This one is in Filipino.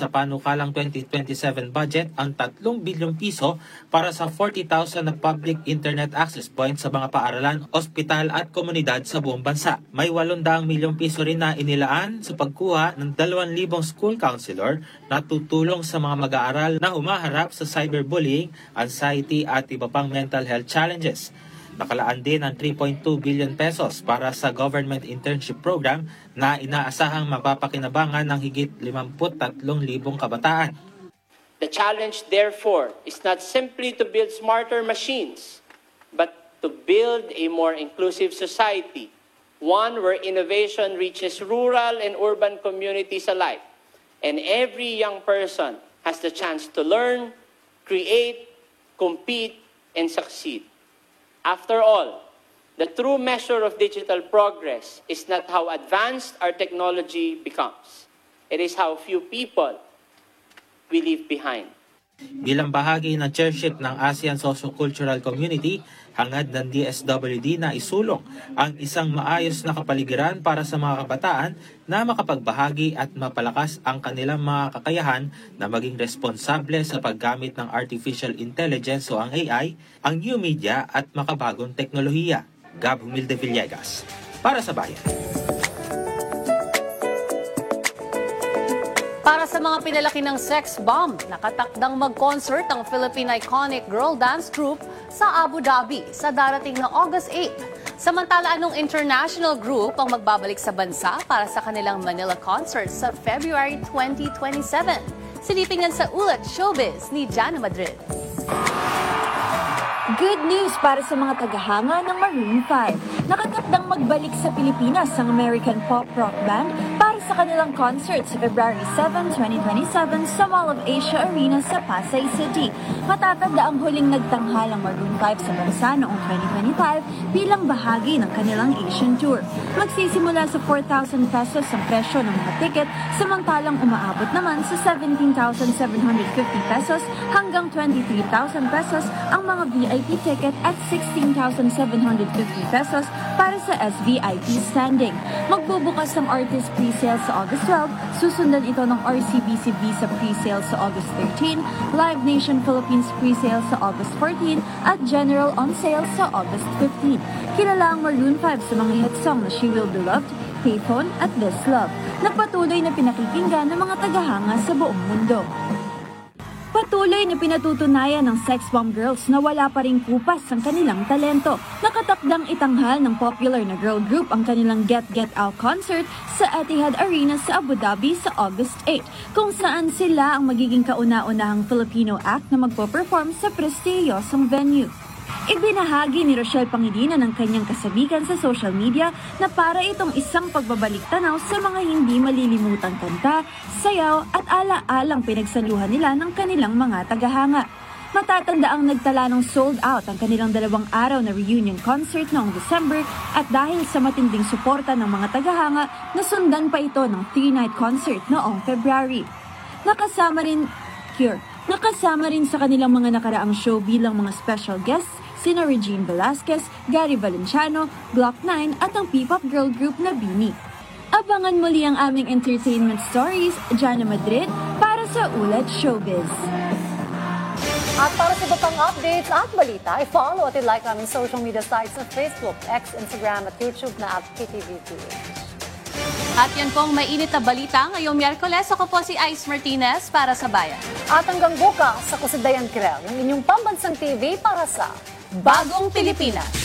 sa panukalang 2027 budget ang 3 bilyong piso para sa 40,000 na public internet access points sa mga paaralan, ospital at komunidad sa buong bansa. May 800 milyong piso rin na inilaan sa pagkuha ng 2,000 school counselor na tutulong sa mga mag-aaral na humaharap sa cyberbullying, anxiety at iba pang mental health challenges. Nakalaan din ang 3.2 billion pesos para sa government internship program na inaasahang mapapakinabangan ng higit 53,000 kabataan. The challenge, therefore, is not simply to build smarter machines, but to build a more inclusive society, one where innovation reaches rural and urban communities alike, and every young person has the chance to learn, create, compete, and succeed. After all, the true measure of digital progress is not how advanced our technology becomes. It is how few people we leave behind. Bilang bahagi ng chairship ng ASEAN Socio-Cultural Community, hangad ng DSWD na isulong ang isang maayos na kapaligiran para sa mga kabataan na makapagbahagi at mapalakas ang kanilang mga kakayahan na maging responsable sa paggamit ng artificial intelligence o ang AI, ang new media at makabagong teknolohiya. Gab Humilde Villegas, para sa Bayan. Para sa mga pinalaki ng sex bomb, nakatakdang mag-concert ang Philippine iconic girl dance group sa Abu Dhabi sa darating na August 8. Samantala, anong international group ang magbabalik sa bansa para sa kanilang Manila concert sa February 2027? Silipin yan sa Ulat Showbiz ni Jana Madrid. Good news para sa mga tagahanga ng Maroon 5. Nakatakdang magbalik sa Pilipinas ang American pop rock band para sa kanilang concert sa February 7, 2027 sa Mall of Asia Arena sa Pasay City. Matatanda ang huling nagtanghal ang Maroon 5 sa bansa noong 2025 bilang bahagi ng kanilang Asian Tour. Magsisimula sa 4,000 pesos ang presyo ng mga tiket, samantalang umaabot naman sa 17,750 pesos hanggang 23,000 pesos ang mga VIP ticket at 16,750 pesos para sa SVIP standing. Magbubukas ang artist pre-sale sa August 12, susundan ito ng RCBC Visa pre-sale sa August 13, Live Nation Philippines pre-sale sa August 14, at General on sale sa August 15. Kilala ang Maroon 5 sa mga hit song na She Will Be Loved, Payphone at This Love, na patuloy na pinakikinggan ng mga tagahanga sa buong mundo. Patuloy na pinatutunayan ng sex bomb girls na wala pa ring kupas ang kanilang talento. Nakatakdang itanghal ng popular na girl group ang kanilang Get Get Out concert sa Etihad Arena sa Abu Dhabi sa August 8, kung saan sila ang magiging kauna-unahang Filipino act na magpo-perform sa prestiyosong venue. Ibinahagi ni Rochelle Pangilinan ng kanyang kasabigan sa social media na para itong isang pagbabalik tanaw sa mga hindi malilimutang kanta, sayaw at ala-alang pinagsaluhan nila ng kanilang mga tagahanga. Matatanda ang nagtala ng sold out ang kanilang 2 araw na reunion concert noong December at dahil sa matinding suporta ng mga tagahanga, nasundan pa ito ng 3-night concert noong February. Nakasama rin sa kanilang mga nakaraang show bilang mga special guests sina Regine Velasquez, Gary Valenciano, Glock 9 at ang P-pop girl group na BINI. Abangan muli ang aming entertainment stories, Jana Madrid, para sa Ulat Showbiz. At para sa iba pang updates at balita, i-follow at i-like aming social media sites sa Facebook, X, Instagram at YouTube na @PTV2H. At yan pong mainit na balita ngayong Miyerkules. Ako po si Ice Martinez para sa Bayan. At hanggang bukas, ako si Dayan Kirel, ng inyong pambansang TV para sa Bagong Pilipinas.